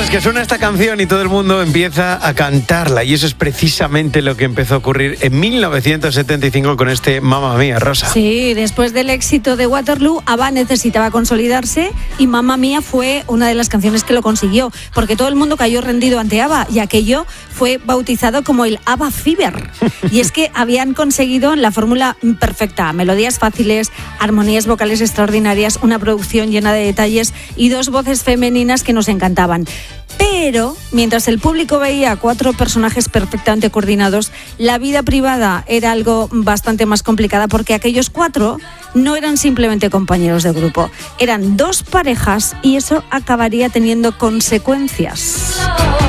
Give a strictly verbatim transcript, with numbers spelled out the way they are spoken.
que suena esta canción y todo el mundo empieza a cantarla, y eso es precisamente lo que empezó a ocurrir en mil novecientos setenta y cinco con este Mamma Mía, Rosa. Sí, después del éxito de Waterloo, ABBA necesitaba consolidarse y Mamma Mía fue una de las canciones que lo consiguió, porque todo el mundo cayó rendido ante ABBA y aquello fue bautizado como el ABBA Fever. Y es que habían conseguido la fórmula perfecta: melodías fáciles, armonías vocales extraordinarias, una producción llena de detalles y dos voces femeninas que nos encantaban. Pero, mientras el público veía cuatro personajes perfectamente coordinados, la vida privada era algo bastante más complicada, porque aquellos cuatro no eran simplemente compañeros de grupo, eran dos parejas y eso acabaría teniendo consecuencias.